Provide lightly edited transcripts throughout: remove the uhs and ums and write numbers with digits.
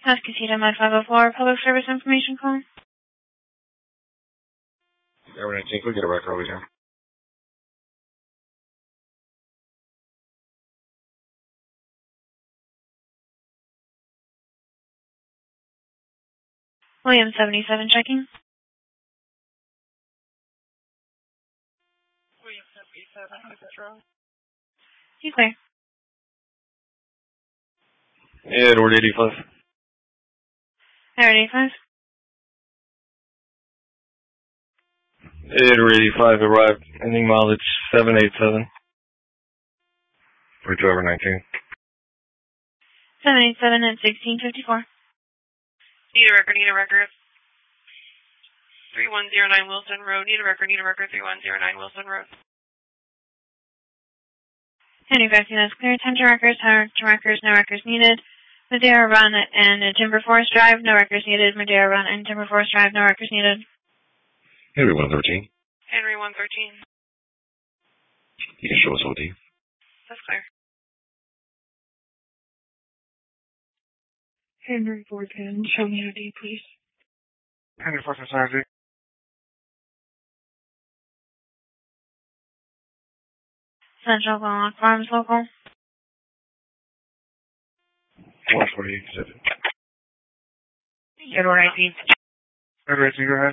Cascasita Med 504, public service information call. Airway 19, can we get a record over here? William 77 checking. William 77, is that wrong? You clear. Edward 85. Edward 85. Edward 85 arrived, ending mileage 787. For driver 19. 787 at 1654. Need a record. 3109 Wilson Road. Need a record, 3109 Wilson Road. Henry vacuum that's clear. Attention records, no records needed. Madeira Run and Timber Forest Drive, no records needed. Madeira Run and Timber Forest Drive, no records needed. Henry 113. Henry 113. You can show us OD. That's clear. Henry 410, show me ID, please. Henry 410. Central Glenlock Farms local. 148. Edward 19. Edward 18, go ahead.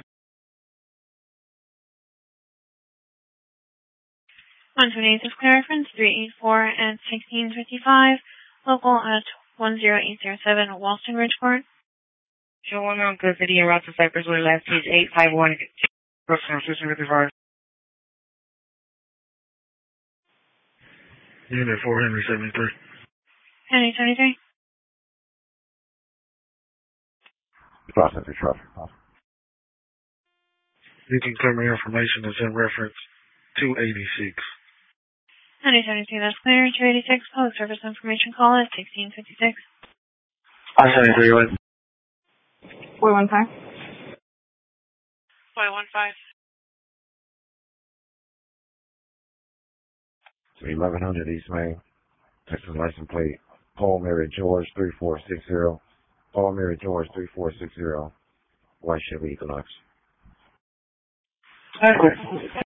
128 is clear reference, 384 and 1655, local at 10807 Walston Ridge Court. Show 1 on Good City and route to Cypress with last page 851. Customer 1655. Unit 4, Henry 73. Henry 73. Process your traffic. You can clear me information that's in reference 286. Henry 72, that's clear. 286, public service information call at 1656. I 73, what? 415. 415. 1100 East Main, Texas license plate, Paul Mary George 3460, Paul Mary George 3460, White Chevy Equinox.